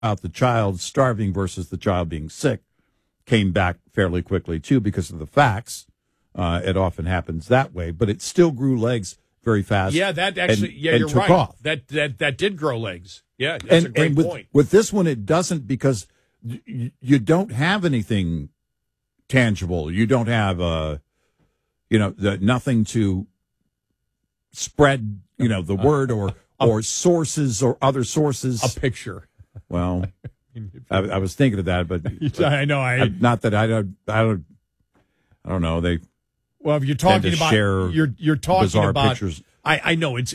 about the child starving versus the child being sick came back fairly quickly, too, because of the facts. It often happens that way, but it still grew legs very fast. Yeah, that actually, and you're took right. off. That did grow legs. Yeah, that's a great point. With this one, it doesn't, because you don't have anything tangible. You don't have, nothing to spread, the word or sources or other sources. A picture. Well, I was thinking of that, but I know. Not that I don't know. They well, if you're talking about you're talking bizarre about pictures. I know it's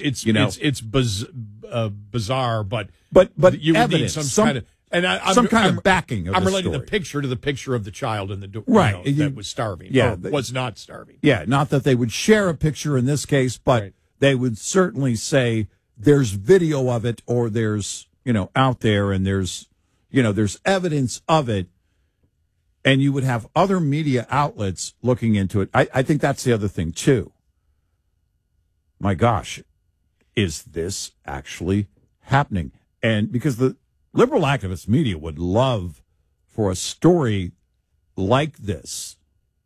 bizarre, but you would need some kind of some kind of backing. I'm relating the picture to the picture of the child in the right that was starving. Was not starving. Yeah, not that they would share a picture in this case, but they would certainly say there's video of it, or there's out there, and there's evidence of it. And you would have other media outlets looking into it. I think that's the other thing, too. My gosh, is this actually happening? And because the liberal activist media would love for a story like this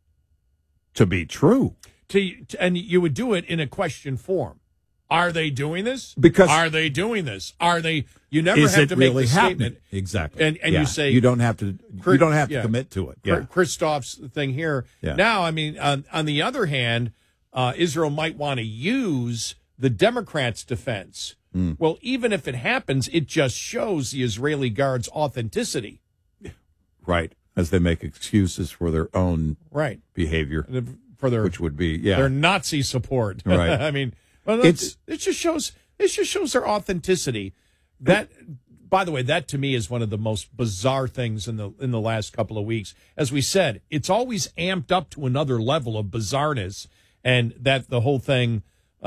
to be true. And you would do it in a question form. Are they doing this? Are they doing this? Are they? You never have to make the statement. Exactly. And you say you don't have to commit to it. Yeah. Christoph's thing here. Yeah. Now, I mean, on the other hand, Israel might want to use the Democrats' defense. Well, even if it happens, it just shows the Israeli guards' authenticity. Right. As they make excuses for their own behavior. Which would be their Nazi support. Right. I mean, well, it just shows their authenticity. That, by the way, that to me is one of the most bizarre things in the last couple of weeks. As we said, it's always amped up to another level of bizarreness, and that the whole thing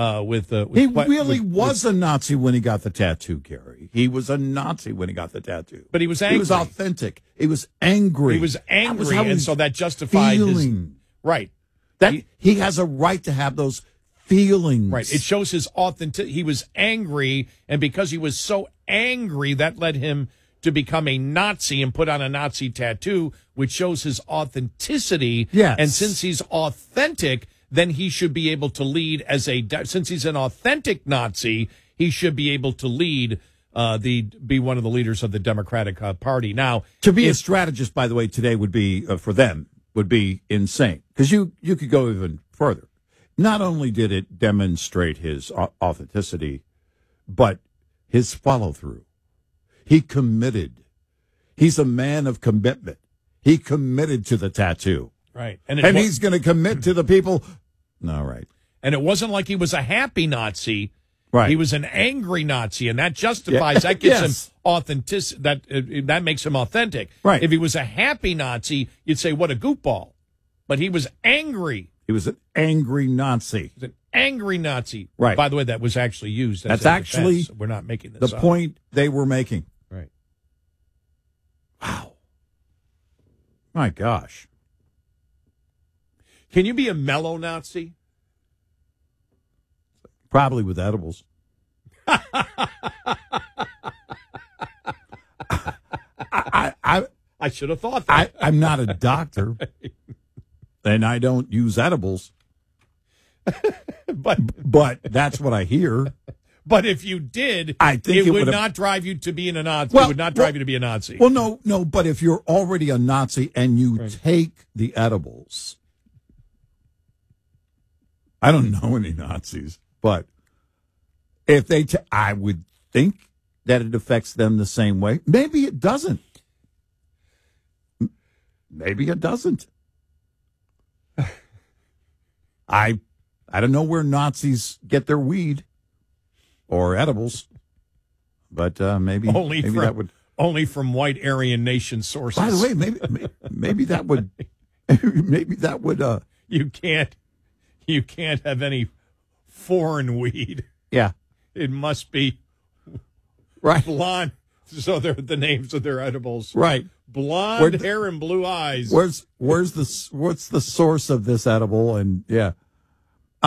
he really was a Nazi when he got the tattoo, Gary. He was a Nazi when he got the tattoo, but he was angry. He was authentic. He was angry. He was angry, and so that justified his right. That he has a right to have those feelings. Right. It shows his authentic. He was angry, and because he was so angry, that led him to become a Nazi and put on a Nazi tattoo, which shows his authenticity. Yes. And since he's authentic, then he should be able to lead since he's an authentic Nazi, he should be able to lead be one of the leaders of the Democratic Party. Now, to be a strategist, by the way, today would be for them would be insane, because you could go even further. Not only did it demonstrate his authenticity, but his follow-through. He committed. He's a man of commitment. He committed to the tattoo. Right. And he's going to commit to the people. All right. And it wasn't like he was a happy Nazi. Right. He was an angry Nazi, and that justifies, that gives him authenticity, that makes him authentic. Right. If he was a happy Nazi, you'd say, what a goofball. But he was angry. He was an angry Nazi. He was an angry Nazi. Right. By the way, that was actually used. That's actually defense. We're not making this the up. point they were making. Right. Wow. My gosh. Can you be a mellow Nazi? Probably with edibles. I should have thought that. I'm not a doctor, and I don't use edibles. But that's what I hear. But if you did, I think it would not drive you to being a Nazi. Well, it would not drive you to be a Nazi. Well, no. But if you're already a Nazi and you take the edibles, I don't know any Nazis, but if they, I would think that it affects them the same way. Maybe it doesn't. Maybe it doesn't. I don't know where Nazis get their weed or edibles, but maybe that would only from white Aryan nation sources. By the way, maybe that would you can't have any foreign weed. Yeah, it must be right blonde. So they're the names of their edibles, right? Blonde hair and blue eyes. What's the source of this edible? And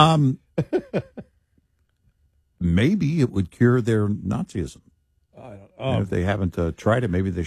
maybe it would cure their Nazism. And if they haven't tried it, maybe they